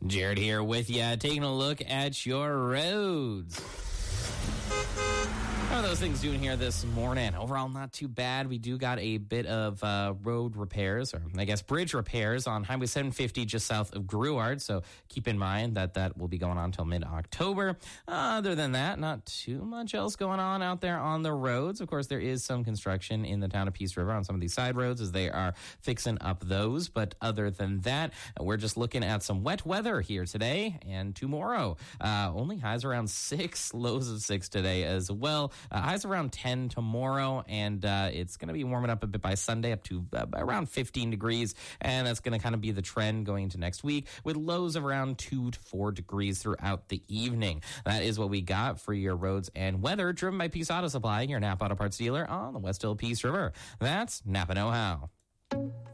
Jared here with you, taking a look at your roads. How are those things doing here this morning? Overall, not too bad. We do got a bit of road repairs, or I guess bridge repairs on Highway 750 just south of Gruard. So keep in mind that will be going on until mid-October. Other than that, not too much else going on out there on the roads. Of course, there is some construction in the town of Peace River on some of these side roads as they are fixing up those. But other than that, we're just looking at some wet weather here today and tomorrow. Only highs around 6, lows of 6 today as well. Highs around 10 tomorrow, and it's going to be warming up a bit by Sunday up to around 15 degrees, and that's going to kind of be the trend going into next week with lows of around 2 to 4 degrees throughout the evening. That is what we got for your roads and weather, driven by Peace Auto Supply, your Napa Auto Parts dealer on the West Hill Peace River. That's Napa Know How.